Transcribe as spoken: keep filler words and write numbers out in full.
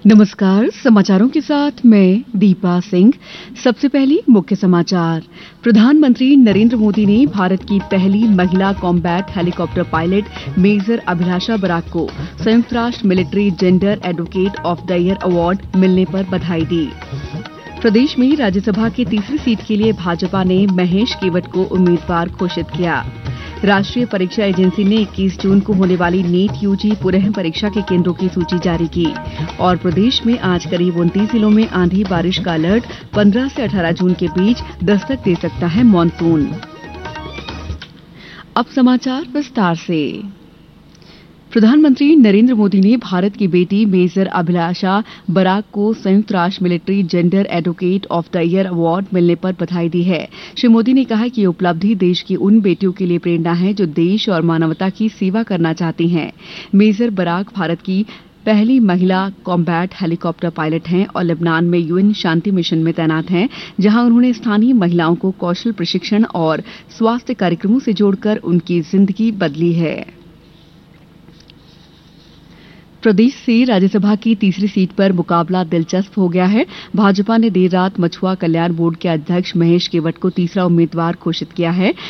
नमस्कार, समाचारों के साथ मैं दीपा सिंह। सबसे पहले मुख्य समाचार। प्रधानमंत्री नरेंद्र मोदी ने भारत की पहली महिला कॉम्बैट हेलीकॉप्टर पायलट मेजर अभिलाषा बराक को संयुक्त राष्ट्र military gender advocate of the year award मिलने पर बधाई दी। प्रदेश में राज्यसभा की तीसरी सीट के लिए भाजपा ने महेश केवट को उम्मीदवार घोषित किया। राष्ट्रीय परीक्षा एजेंसी ने इक्कीस जून को होने वाली नीट यूजी पुनः परीक्षा के केंद्रों की सूची जारी की। और प्रदेश में आज करीब उनतीस जिलों में आंधी बारिश का अलर्ट। पंद्रह से अठारह जून के बीच दस्तक दे सकता है मॉनसून। अब समाचार विस्तार से। प्रधानमंत्री नरेंद्र मोदी ने भारत की बेटी मेजर अभिलाषा बराक को संयुक्त राष्ट्र military gender advocate of the year award मिलने पर बधाई दी है। श्री मोदी ने कहा कि ये उपलब्धि देश की उन बेटियों के लिए प्रेरणा है जो देश और मानवता की सेवा करना चाहती हैं। मेजर बराक भारत की पहली महिला कॉम्बैट हेलीकॉप्टर पायलट हैं और लेबनान में यूएन शांति मिशन में तैनात हैं, जहां उन्होंने स्थानीय महिलाओं को कौशल प्रशिक्षण और स्वास्थ्य कार्यक्रमों से जोड़कर उनकी जिंदगी बदली है। प्रदेश से राज्यसभा की तीसरी सीट पर मुकाबला दिलचस्प हो गया है। भाजपा ने देर रात मछुआ कल्याण बोर्ड के अध्यक्ष महेश केवट को तीसरा उम्मीदवार घोषित किया है।